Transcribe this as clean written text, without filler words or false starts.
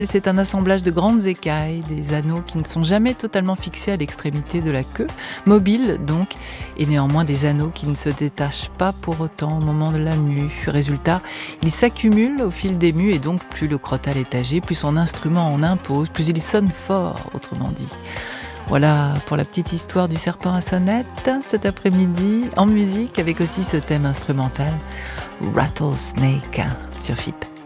C'est un assemblage de grandes écailles, des anneaux qui ne sont jamais totalement fixés à l'extrémité de la queue, mobiles donc, et néanmoins des anneaux qui ne se détachent pas pour autant au moment de la mue. Résultat, ils s'accumulent au fil des mues et donc plus le crottal est âgé, plus son instrument en impose, plus il sonne fort, autrement dit. Voilà pour la petite histoire du serpent à sonnette cet après-midi, en musique avec aussi ce thème instrumental Rattlesnake sur FIP.